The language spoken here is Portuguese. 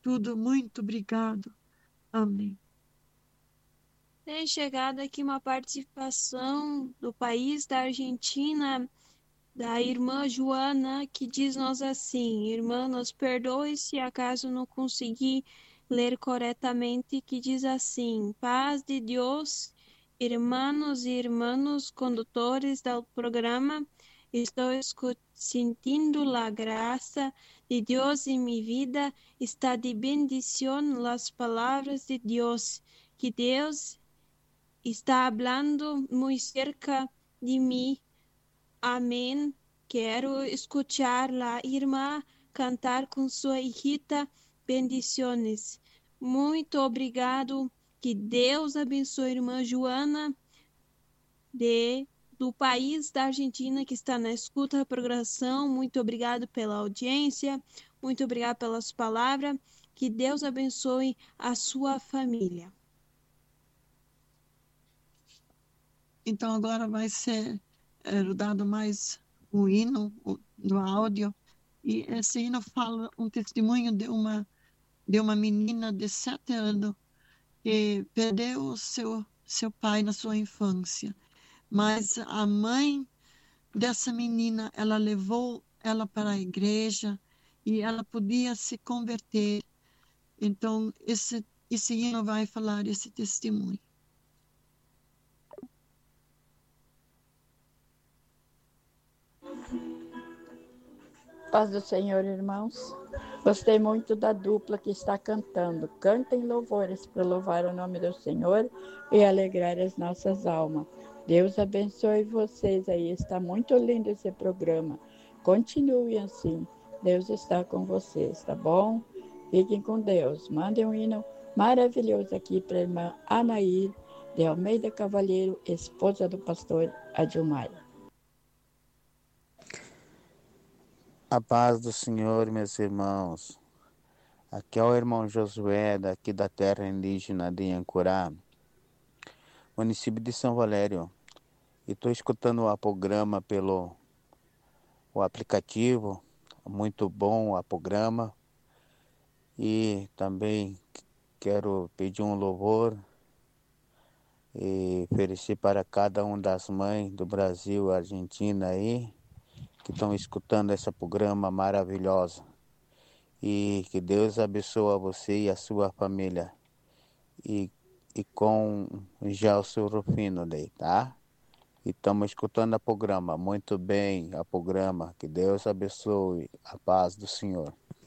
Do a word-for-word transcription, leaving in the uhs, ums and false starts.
tudo. Muito obrigado. Amém. Tem chegado aqui uma participação do país da Argentina, da irmã Joana, que diz-nos assim: Irmã, nos perdoe se acaso não consegui ler corretamente, que diz assim: Paz de Deus, irmãos e irmãos condutores do programa, estou escu- sentindo a graça de Deus em minha vida, está de bendición las palavras de Deus, que Deus está hablando muy cerca de mí. Amén. Quero escuchar la irmã cantar com sua hijita. Bendiciones. Muito obrigado. Que Deus abençoe a irmã Joana de do país da Argentina que está na escuta da programação. Muito obrigado pela audiência. Muito obrigado pelas palavras. Que Deus abençoe a sua família. Então, agora vai ser é, dado mais um hino no áudio. E esse hino fala um testemunho de uma, de uma menina de sete anos que perdeu o seu, seu pai na sua infância. Mas a mãe dessa menina, ela levou ela para a igreja e ela podia se converter. Então, esse, esse hino vai falar esse testemunho. Paz do Senhor, irmãos. Gostei muito da dupla que está cantando. Cantem louvores para louvar o nome do Senhor e alegrar as nossas almas. Deus abençoe vocês aí. Está muito lindo esse programa. Continue assim. Deus está com vocês, tá bom? Fiquem com Deus. Mandem um hino maravilhoso aqui para a irmã Anair de Almeida Cavalheiro, esposa do pastor Adilmar. A paz do Senhor, meus irmãos. Aqui é o irmão Josué, daqui da terra indígena de Ancurá, município de São Valério. E estou escutando o programa pelo o aplicativo, muito bom o programa. E também quero pedir um louvor e oferecer para cada uma das mães do Brasil, Argentina aí, que estão escutando esse programa maravilhoso. E que Deus abençoe você e a sua família. E, e com Gelson Rufino daí, tá? E estamos escutando o programa. Muito bem, o programa. Que Deus abençoe. A paz do Senhor.